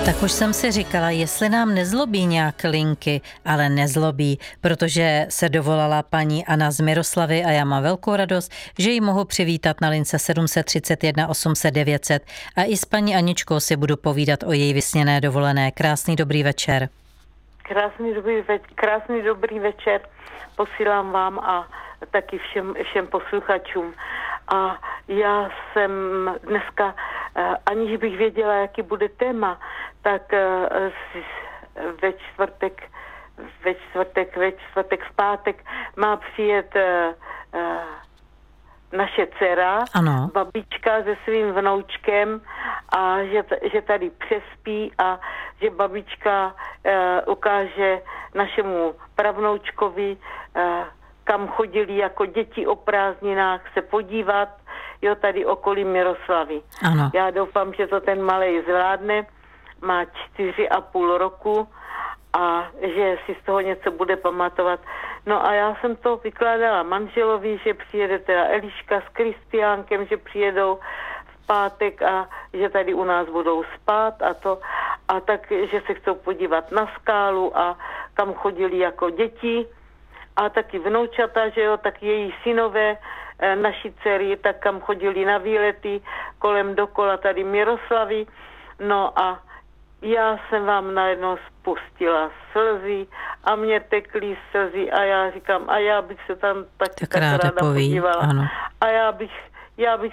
Tak už jsem si říkala, jestli nám nezlobí nějak linky, ale nezlobí, protože se dovolala paní Anna z Miroslavy a já mám velkou radost, že ji mohu přivítat na lince 731 800 900 a i s paní Aničkou si budu povídat o její vysněné dovolené. Krásný dobrý večer. Krásný dobrý večer posílám vám a taky všem posluchačům. A já jsem dneska, aniž bych věděla, jaký bude téma, tak ve čtvrtek v pátek má přijet naše dcera, ano, babička se svým vnoučkem a že tady přespí a že babička ukáže našemu pravnoučkovi, kam chodili jako děti o prázdninách se podívat, jo, tady okolí Miroslavy. ano. Já doufám, že to ten malej zvládne, má 4,5 roku a že si z toho něco bude pamatovat. No a já jsem to vykládala manželovi, že přijede teda Eliška s Kristiánkem, že přijedou v pátek a že tady u nás budou spát a to. A tak, že se chcou podívat na skálu a kam chodili jako děti. A taky vnoučata, že jo, tak její synové, naši dcery, tak kam chodili na výlety kolem dokola tady Miroslavy. No a já jsem vám najednou spustila slzy a mě tekly slzy a já říkám, a já bych se tam tak ráda podívala. Ano. A já bych